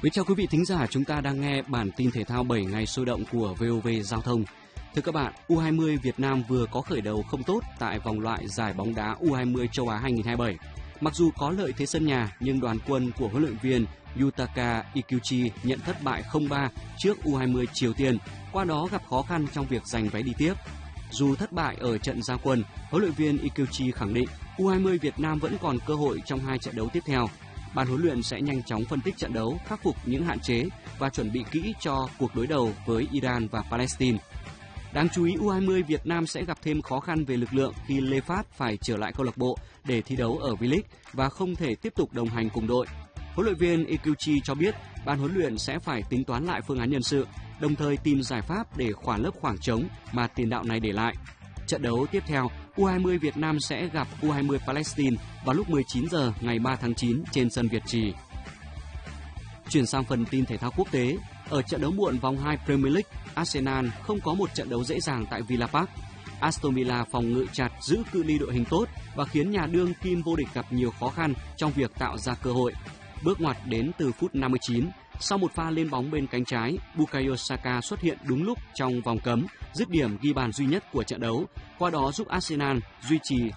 Kính chào quý vị thính giả, chúng ta đang nghe bản tin thể thao 7 ngày sôi động của VOV Giao thông. Thưa các bạn, U20 Việt Nam vừa có khởi đầu không tốt tại vòng loại giải bóng đá U20 châu Á 2027. Mặc dù có lợi thế sân nhà, nhưng đoàn quân của huấn luyện viên Yutaka Ikuchi nhận thất bại 0-3 trước U20 Triều Tiên, qua đó gặp khó khăn trong việc giành vé đi tiếp. Dù thất bại ở trận ra quân, huấn luyện viên Ikuchi khẳng định U20 Việt Nam vẫn còn cơ hội trong 2 trận đấu tiếp theo. Ban huấn luyện sẽ nhanh chóng phân tích trận đấu, khắc phục những hạn chế và chuẩn bị kỹ cho cuộc đối đầu với Iran và Palestine. Đáng chú ý, U20 Việt Nam sẽ gặp thêm khó khăn về lực lượng khi Lê Phát phải trở lại câu lạc bộ để thi đấu ở V-League và không thể tiếp tục đồng hành cùng đội. Huấn luyện viên Ikuchi cho biết ban huấn luyện sẽ phải tính toán lại phương án nhân sự, đồng thời tìm giải pháp để khoản lấp khoảng trống mà tiền đạo này để lại. Trận đấu tiếp theo, U20 Việt Nam sẽ gặp U20 Palestine vào lúc 19 giờ ngày 3 tháng 9 trên sân Việt Trì. Chuyển sang phần tin thể thao quốc tế, ở trận đấu muộn vòng 2 Premier League, Arsenal không có một trận đấu dễ dàng tại Villa Park. Aston Villa phòng ngự chặt, giữ cự ly đội hình tốt và khiến nhà đương kim vô địch gặp nhiều khó khăn trong việc tạo ra cơ hội. Bước ngoặt đến từ phút 59, sau một pha lên bóng bên cánh trái, Bukayo Saka xuất hiện đúng lúc trong vòng cấm, dứt điểm ghi bàn duy nhất của trận đấu, qua đó giúp Arsenal duy trì